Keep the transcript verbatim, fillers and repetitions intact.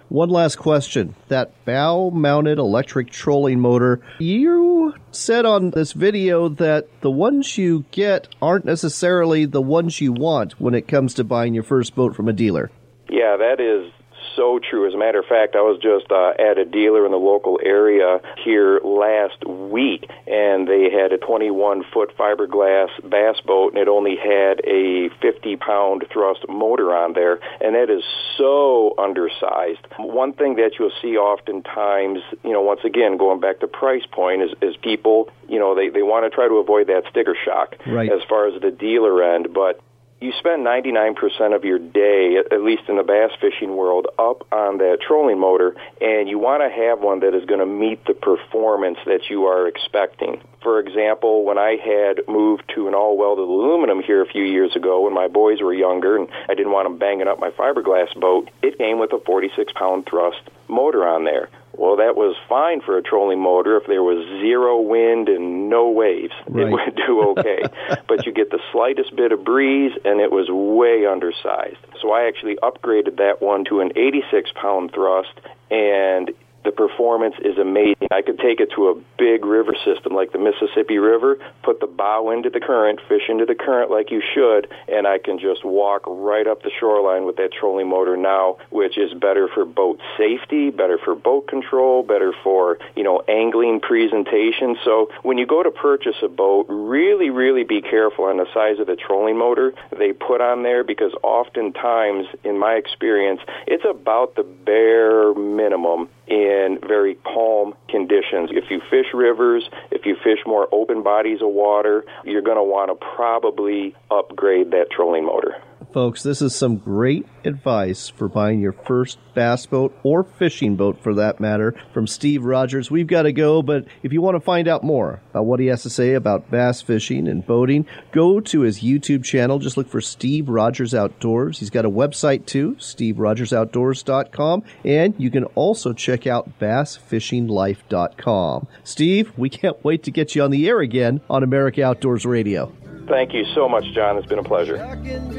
One last question. That bow-mounted electric trolling motor, you said on this video that the ones you get aren't necessarily the ones you want when it comes to buying your first boat from a dealer. Yeah, that is so true. As a matter of fact, I was just uh, at a dealer in the local area here last week, and they had a twenty-one foot fiberglass bass boat, and it only had a fifty pound thrust motor on there, and that is so undersized. One thing that you'll see oftentimes, you know, once again, going back to price point, is, is people, you know, they, they want to try to avoid that sticker shock right. as far as the dealer end, but you spend ninety-nine percent of your day, at least in the bass fishing world, up on that trolling motor, and you want to have one that is going to meet the performance that you are expecting. For example, when I had moved to an all-welded aluminum here a few years ago when my boys were younger and I didn't want them banging up my fiberglass boat, it came with a forty-six pound thrust motor on there. Well, that was fine for a trolling motor if there was zero wind and no waves. Right. It would do okay. But you get the slightest bit of breeze, and it was way undersized. So I actually upgraded that one to an eighty-six pound thrust, and the performance is amazing. I could take it to a big river system like the Mississippi River, put the bow into the current, fish into the current like you should, and I can just walk right up the shoreline with that trolling motor now, which is better for boat safety, better for boat control, better for, you know, angling presentation. So when you go to purchase a boat, really, really be careful on the size of the trolling motor they put on there, because oftentimes, in my experience, it's about the bare minimum in very calm conditions. If you fish rivers, if you fish more open bodies of water, you're going to want to probably upgrade that trolling motor. Folks, this is some great advice for buying your first bass boat or fishing boat, for that matter, from Steve Rogers. We've got to go, but if you want to find out more about what he has to say about bass fishing and boating, go to his YouTube channel. Just look for Steve Rogers Outdoors. He's got a website, too, steve rogers outdoors dot com, and you can also check out bass fishing life dot com. Steve, we can't wait to get you on the air again on America Outdoors Radio. Thank you so much, John. It's been a pleasure.